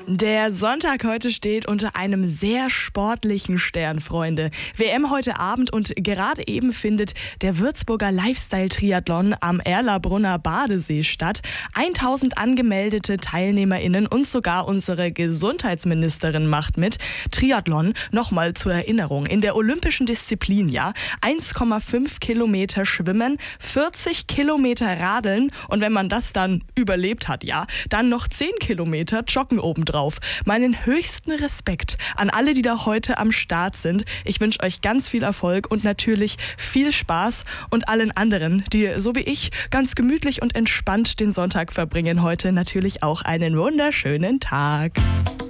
Der Sonntag heute steht unter einem sehr sportlichen Stern, Freunde. WM heute Abend und gerade eben findet der Würzburger Lifestyle-Triathlon am Erlabrunner Badesee statt. 1000 angemeldete TeilnehmerInnen und sogar unsere Gesundheitsministerin macht mit. Triathlon, nochmal zur Erinnerung, in der olympischen Disziplin, ja. 1,5 Kilometer schwimmen, 40 Kilometer radeln und wenn man das dann überlebt hat, ja, dann noch 10 Kilometer joggen obendrauf. Meinen höchsten Respekt an alle, die da heute am Start sind. Ich wünsche euch ganz viel Erfolg und natürlich viel Spaß und allen anderen, die so wie ich ganz gemütlich und entspannt den Sonntag verbringen, heute natürlich auch einen wunderschönen Tag.